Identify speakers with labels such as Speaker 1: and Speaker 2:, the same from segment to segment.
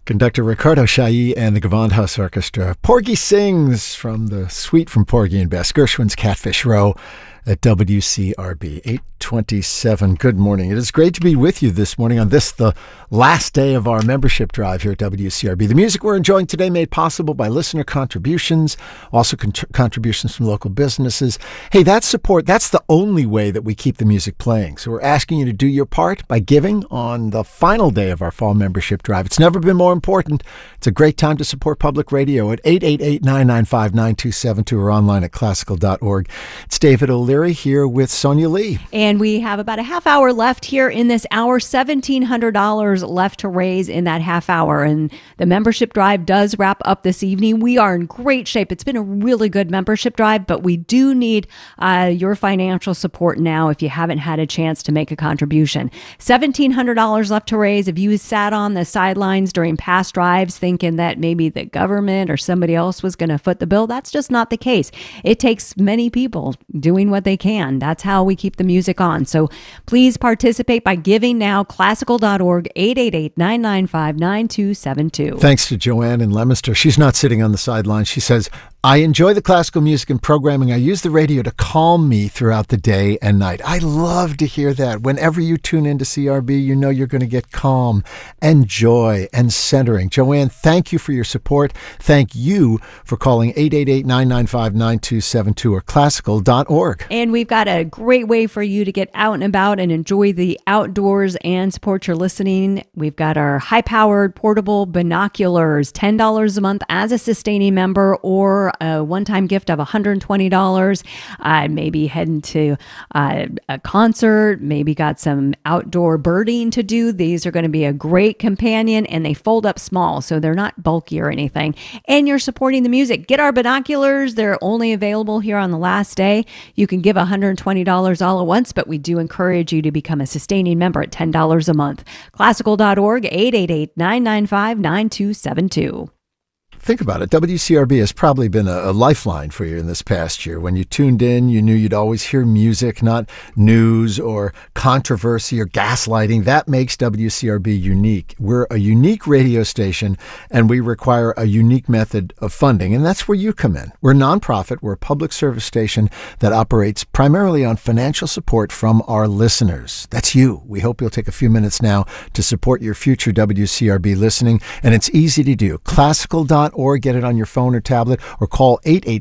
Speaker 1: Conductor Ricardo Chailly and the Gewandhaus Orchestra. Porgy Sings from the suite from Porgy and Bess, Gershwin's Catfish Row at WCRB 827. Good morning. It is great to be with you this morning on this, the last day of our membership drive here at WCRB. The music we're enjoying today made possible by listener contributions, also contributions from local businesses. Hey, that support, that's the only way that we keep the music playing. So we're asking you to do your part by giving on the final day of our fall membership drive. It's never been more important. It's a great time to support public radio at 888-995-9272 or online at classical.org. It's David O'Leary here with Sonia Lee.
Speaker 2: And we have about a half hour left here in this hour, $1,700 left to raise in that half hour. And the membership drive does wrap up this evening. We are in great shape. It's been a really good membership drive, but we do need your financial support now if you haven't had a chance to make a contribution. $1,700 left to raise. If you sat on the sidelines during past drives thinking that maybe the government or somebody else was going to foot the bill, that's just not the case. It takes many people doing what they can. That's how we keep the music on. So please participate by giving now. Classical.org, 888-995-9272.
Speaker 1: Thanks to Joanne in Leominster. She's not sitting on the sidelines. She says, I enjoy the classical music and programming. I use the radio to calm me throughout the day and night. I love to hear that. Whenever you tune into CRB, you know you're going to get calm and joy and centering. Joanne, thank you for your support. Thank you for calling 888-995-9272 or classical.org.
Speaker 2: And we've got a great way for you to get out and about and enjoy the outdoors and support your listening. We've got our high-powered portable binoculars, $10 a month as a sustaining member, or a one-time gift of $120. Maybe heading to a concert, maybe got some outdoor birding to do. These are going to be a great companion, and they fold up small, so they're not bulky or anything. And you're supporting the music. Get our binoculars. They're only available here on the last day. You can give $120 all at once, but we do encourage you to become a sustaining member at $10 a month. Classical.org, 888-995-9272.
Speaker 1: Think about it. WCRB has probably been a lifeline for you in this past year. When you tuned in, you knew you'd always hear music, not news or controversy or gaslighting. That makes WCRB unique. We're a unique radio station, and we require a unique method of funding, and that's where you come in. We're a nonprofit. We're a public service station that operates primarily on financial support from our listeners. That's you. We hope you'll take a few minutes now to support your future WCRB listening, and it's easy to do. Classical.org. Or get it on your phone or tablet, or call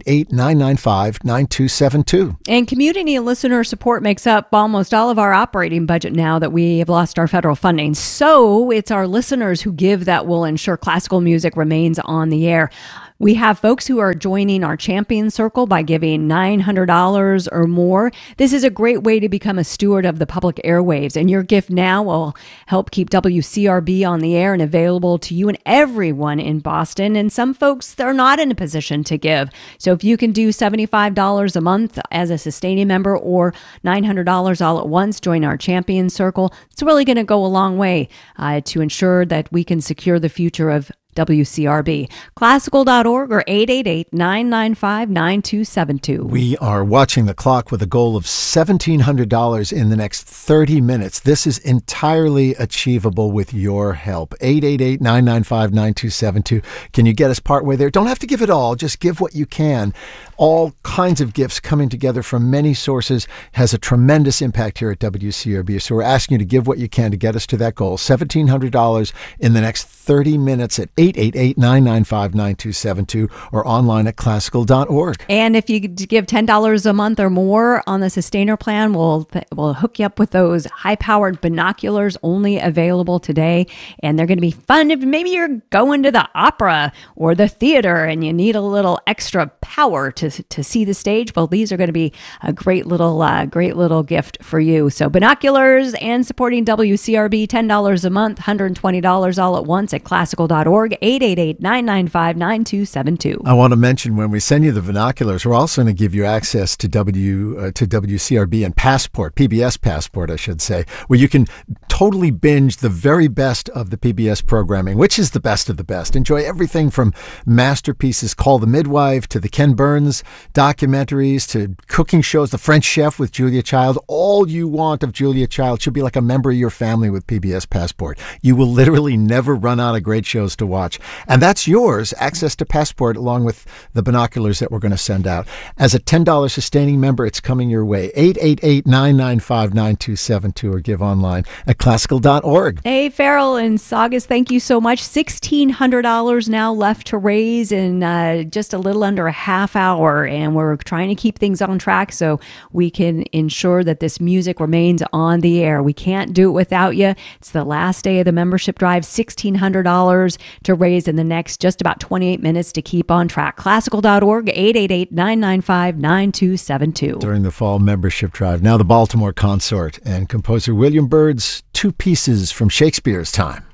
Speaker 1: 888-995-9272.
Speaker 2: And community and listener support makes up almost all of our operating budget now that we have lost our federal funding. So it's our listeners who give that will ensure classical music remains on the air. We have folks who are joining our Champion Circle by giving $900 or more. This is a great way to become a steward of the public airwaves, and your gift now will help keep WCRB on the air and available to you and everyone in Boston. And some folks, they're not in a position to give. So if you can do $75 a month as a sustaining member or $900 all at once, join our Champion Circle. It's really going to go a long way to ensure that we can secure the future of WCRB. Classical.org or 888-995-9272.
Speaker 1: We are watching the clock with a goal of $1,700 in the next 30 minutes. This is entirely achievable with your help. 888-995-9272. Can you get us partway there? Don't have to give it all. Just give what you can. All kinds of gifts coming together from many sources has a tremendous impact here at WCRB. So we're asking you to give what you can to get us to that goal. $1,700 in the next 30 minutes at 888-995-9272 or online at classical.org.
Speaker 2: And if you give $10 a month or more on the Sustainer plan, we'll hook you up with those high-powered binoculars only available today. And they're going to be fun if maybe you're going to the opera or the theater and you need a little extra power to see the stage. Well, these are going to be a great little gift for you. So binoculars and supporting WCRB, $10 a month, $120 all at once at classical.org, 888-995-9272.
Speaker 1: I want to mention when we send you the binoculars, we're also going to give you access to WCRB and Passport, PBS Passport, I should say, where you can totally binge the very best of the PBS programming, which is the best of the best. Enjoy everything from masterpieces Call the Midwife to the Ken Burns films, documentaries, to cooking shows, The French Chef with Julia Child. All you want of Julia Child should be like a member of your family with PBS Passport. You will literally never run out of great shows to watch. And that's yours, access to Passport, along with the binoculars that we're going to send out. As a $10 sustaining member, it's coming your way. 888-995-9272 or give online at classical.org.
Speaker 2: Hey, Farrell and Saugus, thank you so much. $1,600 now left to raise in just a little under a half hour, and we're trying to keep things on track so we can ensure that this music remains on the air. We can't do it without you. It's the last day of the membership drive, $1,600 to raise in the next just about 28 minutes to keep on track. Classical.org, 888-995-9272.
Speaker 1: During the fall membership drive, now the Baltimore Consort and composer William Byrd's Two Pieces from Shakespeare's Time.